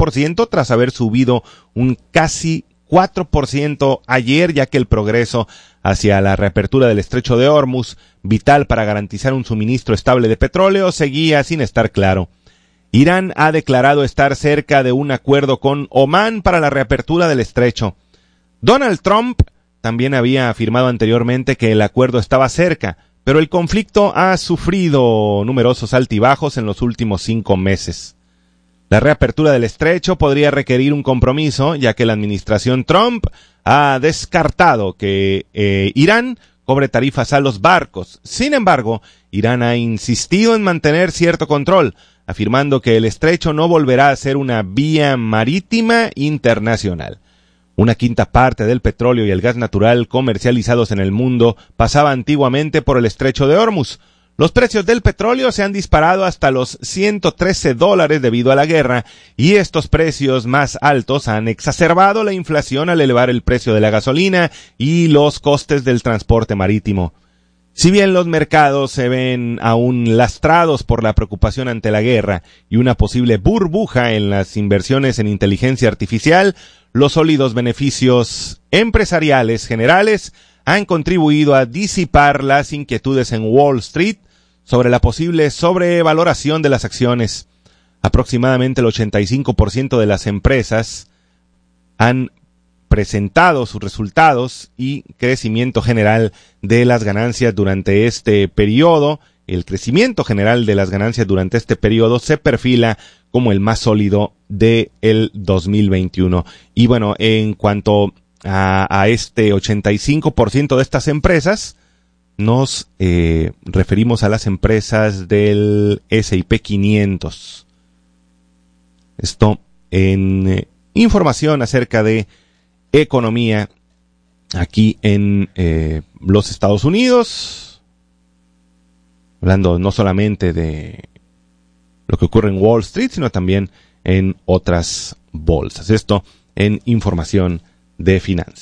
3% tras haber subido un casi 4% ayer, ya que el progreso hacia la reapertura del estrecho de Hormuz, vital para garantizar un suministro estable de petróleo, seguía sin estar claro. Irán ha declarado estar cerca de un acuerdo con Omán para la reapertura del estrecho. Donald Trump también había afirmado anteriormente que el acuerdo estaba cerca, pero el conflicto ha sufrido numerosos altibajos en los últimos 5 meses. La reapertura del estrecho podría requerir un compromiso, ya que la administración Trump ha descartado que Irán cobre tarifas a los barcos. Sin embargo, Irán ha insistido en mantener cierto control, afirmando que el estrecho no volverá a ser una vía marítima internacional. Una quinta parte del petróleo y el gas natural comercializados en el mundo pasaba antiguamente por el estrecho de Hormuz. Los precios del petróleo se han disparado hasta los $113 debido a la guerra, y estos precios más altos han exacerbado la inflación al elevar el precio de la gasolina y los costes del transporte marítimo. Si bien los mercados se ven aún lastrados por la preocupación ante la guerra y una posible burbuja en las inversiones en inteligencia artificial, los sólidos beneficios empresariales generales han contribuido a disipar las inquietudes en Wall Street sobre la posible sobrevaloración de las acciones. Aproximadamente el 85% de las empresas han presentado sus resultados y crecimiento general de las ganancias durante este periodo. El crecimiento general de las ganancias durante este periodo se perfila como el más sólido del 2021. Y bueno, en cuanto a este 85% de estas empresas, nos referimos a las empresas del S&P 500. Esto en información acerca de economía aquí en los Estados Unidos, hablando no solamente de lo que ocurre en Wall Street, sino también en otras bolsas. Esto en información de finanzas.